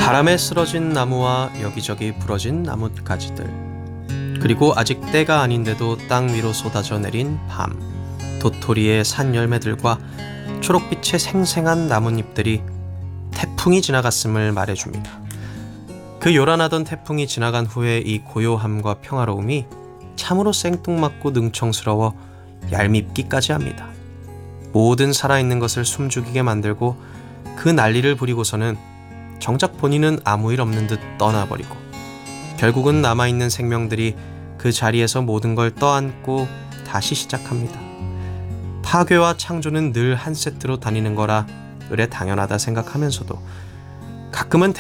바람에 쓰러진 나무와 여기저기 부러진 나뭇가지들, 그리고 아직 때가 아닌데도 땅 위로 쏟아져 내린 밤, 도토리의 산 열매들과 초록빛의 생생한 나뭇잎들이 태풍이 지나갔음을 말해줍니다. 그 요란하던 태풍이 지나간 후에 이 고요함과 평화로움이 참으로 생뚱맞고 능청스러워 얄밉기까지 합니다. 모든 살아있는 것을 숨죽이게 만들고 그 난리를 부리고서는 정작 본인은 아무 일 없는 듯 떠나버리고, 결국은 남아있는 생명들이 그 자리에서 모든 걸 떠안고 다시 시작합니다. 파괴와 창조는 늘 한 세트로 다니는 거라 의례 당연하다 생각하면서도 가끔은